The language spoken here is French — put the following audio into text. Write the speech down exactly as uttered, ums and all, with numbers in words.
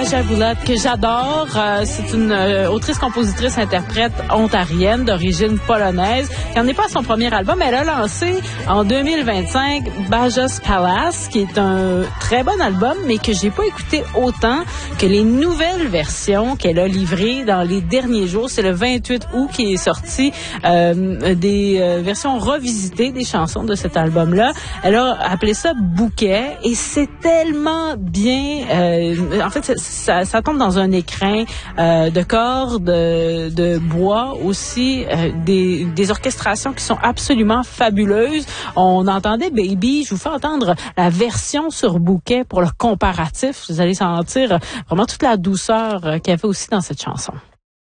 Kaja Boulotte, que j'adore. Euh, c'est une euh, autrice-compositrice-interprète ontarienne d'origine polonaise. Elle n'en est pas à son premier album. Elle a lancé en deux mille vingt-cinq Baja's Palace, qui est un très bon album, mais que j'ai pas écouté autant que les nouvelles versions qu'elle a livrées dans les derniers jours. C'est le vingt-huit août qui est sorti euh, des euh, versions revisitées des chansons de cet album-là. Elle a appelé ça Bouquet et c'est tellement bien. Euh, en fait, ça, ça, ça tombe dans un écrin euh, de cordes, de, de bois aussi, euh, des, des orchestrations qui sont absolument fabuleuses. On entendait Baby, je vous fais entendre la version sur Bouquet pour le comparatif. Vous allez sentir vraiment toute la douceur qu'il y avait aussi dans cette chanson.